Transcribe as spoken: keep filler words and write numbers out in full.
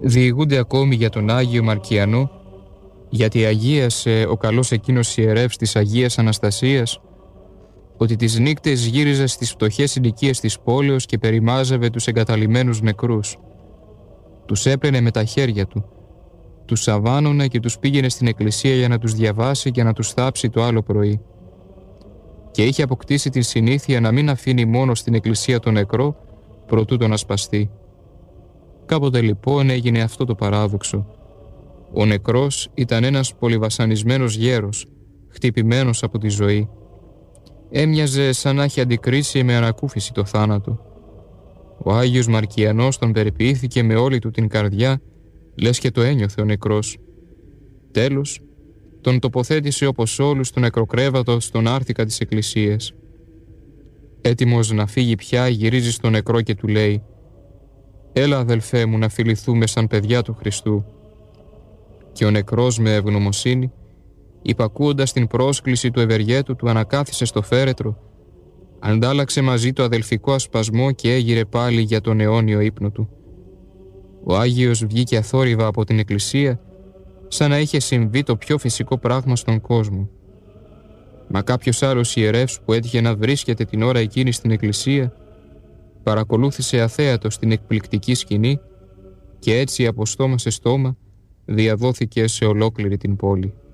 διηγούνται ακόμη για τον Άγιο Μαρκιανό, γιατί αγίασε ο καλός εκείνος ιερεύς της Αγίας Αναστασίας, ότι τις νύκτες γύριζε στις φτωχές συνοικίες της πόλεως και περιμάζευε τους εγκαταλειμμένους νεκρούς. Τους έπαιρνε με τα χέρια του, τους σαβάνωνε και τους πήγαινε στην εκκλησία για να τους διαβάσει και να τους θάψει το άλλο πρωί. Και είχε αποκτήσει την συνήθεια να μην αφήνει μόνο στην εκκλησία τον νεκρό, προτού τον ασπαστεί. Κάποτε λοιπόν έγινε αυτό το παράδοξο. Ο νεκρός ήταν ένας πολυβασανισμένος γέρος, χτυπημένος από τη ζωή. Έμοιαζε σαν να έχει αντικρίσει με ανακούφιση το θάνατο. Ο Άγιος Μαρκιανός τον περιποιήθηκε με όλη του την καρδιά, λες και το ένιωθε ο νεκρός. Τέλος, τον τοποθέτησε όπως όλους στο νεκροκρέβατο στον άρθικα της εκκλησίας. Έτοιμος να φύγει πια, γυρίζει στο νεκρό και του λέει: «Έλα, αδελφέ μου, να φιληθούμε σαν παιδιά του Χριστού». Και ο νεκρός με ευγνωμοσύνη, υπακούοντας την πρόσκληση του ευεργέτου του, ανακάθισε στο φέρετρο, αντάλλαξε μαζί το αδελφικό ασπασμό και έγειρε πάλι για τον αιώνιο ύπνο του. Ο Άγιος βγήκε αθόρυβα από την εκκλησία, σαν να είχε συμβεί το πιο φυσικό πράγμα στον κόσμο. Μα κάποιος άλλος ιερεύς που έτυχε να βρίσκεται την ώρα εκείνη στην εκκλησία, παρακολούθησε αθέατος την εκπληκτική σκηνή και έτσι από στόμα σε στόμα διαδόθηκε σε ολόκληρη την πόλη.